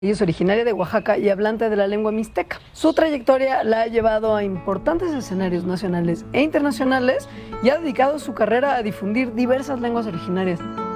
Ella es originaria de Oaxaca y hablante de la lengua mixteca. Su trayectoria la ha llevado a importantes escenarios nacionales e internacionales y ha dedicado su carrera a difundir diversas lenguas originarias.